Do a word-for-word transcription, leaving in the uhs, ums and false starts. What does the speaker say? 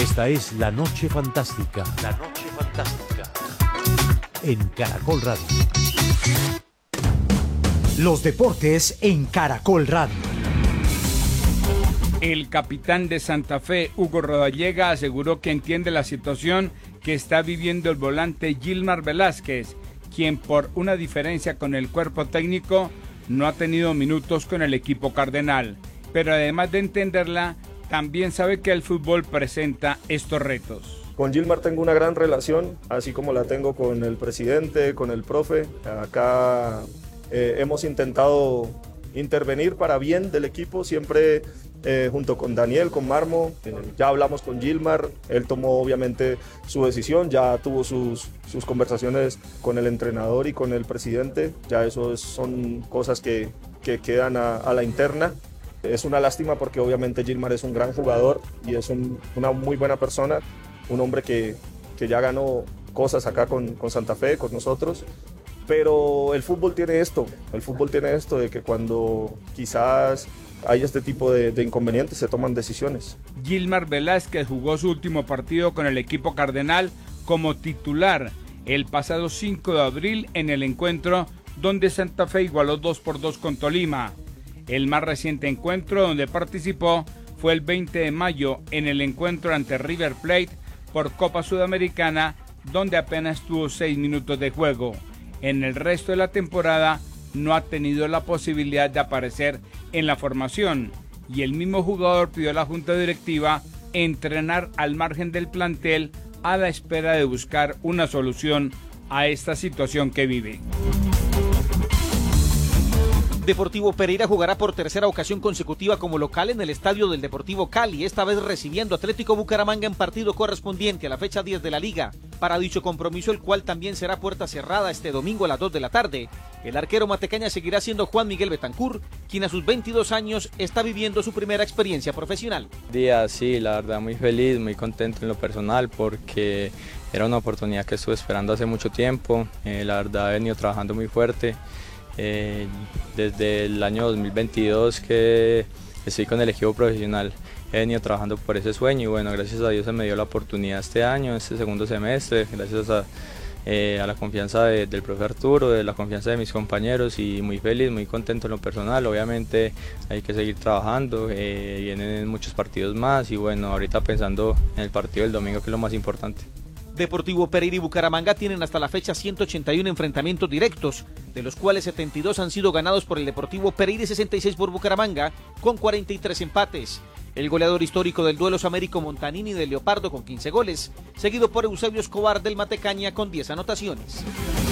Esta es La Noche Fantástica. La Noche Fantástica. En Caracol Radio. Los deportes en Caracol Radio. El capitán de Santa Fe, Hugo Rodallega, aseguró que entiende la situación que está viviendo el volante Gilmar Velázquez, quien por una diferencia con el cuerpo técnico no ha tenido minutos con el equipo cardenal, pero además de entenderla, también sabe que el fútbol presenta estos retos. Con Gilmar tengo una gran relación, así como la tengo con el presidente, con el profe. Acá eh, hemos intentado intervenir para bien del equipo, siempre eh, junto con Daniel, con Marmo. Eh, ya hablamos con Gilmar, él tomó obviamente su decisión, ya tuvo sus, sus conversaciones con el entrenador y con el presidente. Ya eso es, son cosas que, que quedan a, a la interna. Es una lástima porque obviamente Gilmar es un gran jugador y es un, una muy buena persona, un hombre que, que ya ganó cosas acá con, con Santa Fe, con nosotros, pero el fútbol tiene esto, el fútbol tiene esto de que cuando quizás hay este tipo de, de inconvenientes se toman decisiones. Gilmar Velázquez jugó su último partido con el equipo cardenal como titular el pasado cinco de abril en el encuentro donde Santa Fe igualó dos por dos con Tolima. El más reciente encuentro donde participó fue el veinte de mayo en el encuentro ante River Plate por Copa Sudamericana, donde apenas tuvo seis minutos de juego. En el resto de la temporada no ha tenido la posibilidad de aparecer en la formación y el mismo jugador pidió a la junta directiva entrenar al margen del plantel a la espera de buscar una solución a esta situación que vive. Deportivo Pereira jugará por tercera ocasión consecutiva como local en el estadio del Deportivo Cali, esta vez recibiendo Atlético Bucaramanga en partido correspondiente a la fecha diez de la liga. Para dicho compromiso, el cual también será puerta cerrada este domingo a las dos de la tarde, el arquero matecaña seguirá siendo Juan Miguel Betancur, quien a sus veintidós años está viviendo su primera experiencia profesional. Día, sí, la verdad muy feliz, muy contento en lo personal porque era una oportunidad que estuve esperando hace mucho tiempo, eh, la verdad he venido trabajando muy fuerte. Eh, desde el año dos mil veintidós que estoy con el equipo profesional he venido trabajando por ese sueño y bueno, gracias a Dios se me dio la oportunidad este año, este segundo semestre, gracias a, eh, a la confianza de, del profe Arturo, de la confianza de mis compañeros y muy feliz, muy contento en lo personal. Obviamente hay que seguir trabajando, eh, vienen muchos partidos más y bueno, ahorita pensando en el partido del domingo que es lo más importante. Deportivo Pereira y Bucaramanga tienen hasta la fecha ciento ochenta y uno enfrentamientos directos, de los cuales setenta y dos han sido ganados por el Deportivo Pereira y sesenta y seis por Bucaramanga, con cuarenta y tres empates. El goleador histórico del duelo es Américo Montanini de Leopardo con quince goles, seguido por Eusebio Escobar del Matecaña con diez anotaciones.